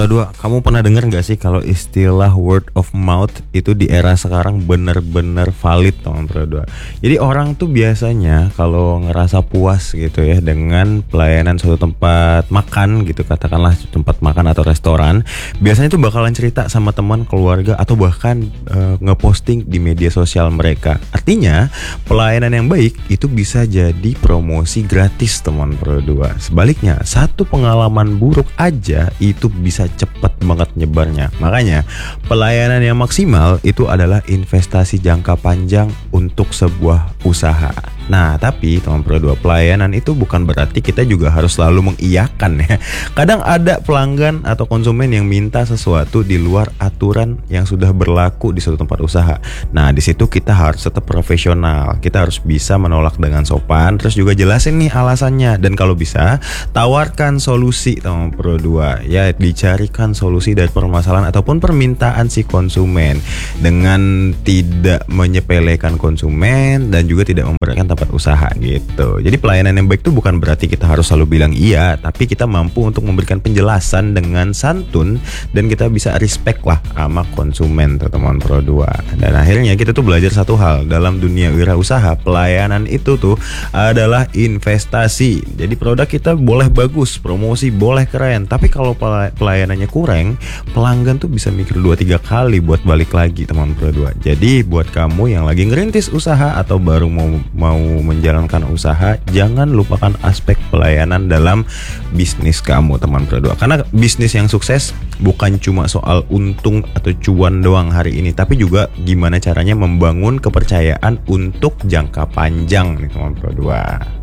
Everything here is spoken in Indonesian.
Pro 2, kamu pernah dengar nggak sih kalau istilah word of mouth itu di era sekarang bener-bener valid, teman Pro 2. Jadi orang tuh biasanya kalau ngerasa puas gitu ya dengan pelayanan suatu tempat makan gitu, katakanlah tempat makan atau restoran, biasanya tuh bakalan cerita sama teman, keluarga, atau bahkan ngeposting di media sosial mereka. Artinya pelayanan yang baik itu bisa jadi promosi gratis, teman Pro 2. Sebaliknya, satu pengalaman buruk aja itu bisa cepat banget nyebarnya. Makanya pelayanan yang maksimal itu adalah investasi jangka panjang untuk sebuah usaha. Nah, tapi teman Pro 2, pelayanan itu bukan berarti kita juga harus selalu mengiyakan ya. Kadang ada pelanggan atau konsumen yang minta sesuatu di luar aturan yang sudah berlaku di suatu tempat usaha. Nah, di situ kita harus tetap profesional. Kita harus bisa menolak dengan sopan, terus juga jelasin nih alasannya, dan kalau bisa tawarkan solusi, teman Pro 2. Ya, dicarikan solusi dari permasalahan ataupun permintaan si konsumen dengan tidak menyepelekan konsumen dan juga tidak memberatkan tempat usaha gitu. Jadi pelayanan yang baik itu bukan berarti kita harus selalu bilang iya, tapi kita mampu untuk memberikan penjelasan dengan santun dan kita bisa respect lah sama konsumen, teman Pro 2. Dan akhirnya kita tuh belajar satu hal, dalam dunia wirausaha pelayanan itu tuh adalah investasi. Jadi produk kita boleh bagus, promosi boleh keren, tapi kalau pelayanannya kurang, pelanggan tuh bisa mikir 2-3 kali buat balik lagi, teman Pro 2. Jadi buat kamu yang lagi ngerintis usaha atau baru mau menjalankan usaha, jangan lupakan aspek pelayanan dalam bisnis kamu, teman Pro 2. Karena bisnis yang sukses bukan cuma soal untung atau cuan doang hari ini, tapi juga gimana caranya membangun kepercayaan untuk jangka panjang nih, teman Pro 2.